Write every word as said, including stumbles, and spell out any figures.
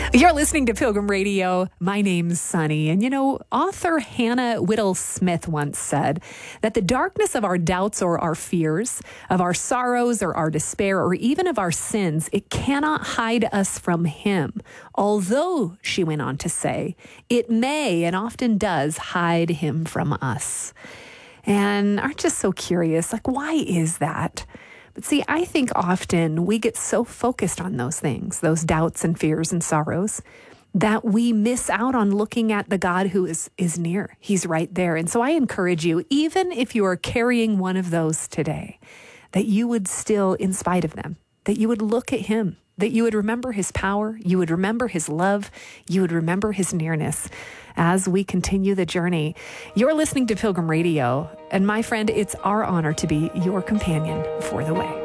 You're listening to Pilgrim Radio. My name's Sunny. And you know, author Hannah Whittle Smith once said that the darkness of our doubts or our fears, of our sorrows or our despair, or even of our sins, it cannot hide us from Him. Although, she went on to say, it may and often does hide Him from us. And aren't just so curious, like, why is that? But see, I think often we get so focused on those things, those doubts and fears and sorrows, that we miss out on looking at the God who is, is near. He's right there. And so I encourage you, even if you are carrying one of those today, that you would still, in spite of them, that you would look at Him, that you would remember His power, you would remember His love, you would remember His nearness as we continue the journey. You're listening to Pilgrim Radio, and my friend, it's our honor to be your companion for the way.